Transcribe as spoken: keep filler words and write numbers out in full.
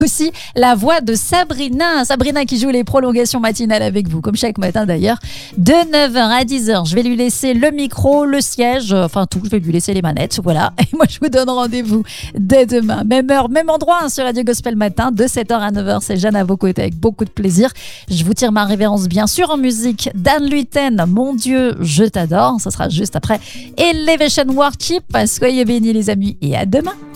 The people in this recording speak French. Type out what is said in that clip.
Aussi la voix de Sabrina, Sabrina qui joue les prolongations matinales avec vous, comme chaque matin d'ailleurs, de neuf heures à dix heures. Je vais lui laisser le micro, le siège, enfin tout, je vais lui laisser les manettes, voilà. Et moi je vous donne rendez-vous dès demain, même heure, même endroit hein, sur Radio Gospel Matin, de sept heures à neuf heures. C'est Jeanne à vos côtés avec beaucoup de plaisir. Je vous tire ma révérence bien sûr en musique. Dan Luyten, Mon Dieu, je t'adore. Ça sera juste après Elevation Worship. Soyez bénis les amis et à demain.